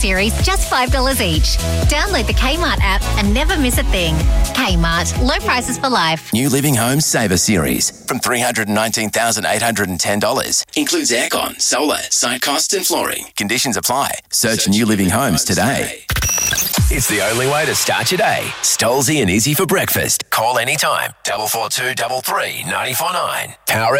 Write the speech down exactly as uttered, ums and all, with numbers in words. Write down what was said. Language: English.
series, just five dollars each. Download the Kmart app and never miss a thing. Kmart, low prices for life. New Living Homes Saver Series from three hundred nineteen thousand eight hundred ten dollars. Includes aircon, solar, site costs and flooring. Conditions apply. Search, Search New Living Homes today. It's the only way to start your day. Stolzy and Izzy for breakfast. Call anytime. Double four two double three ninety four nine. Power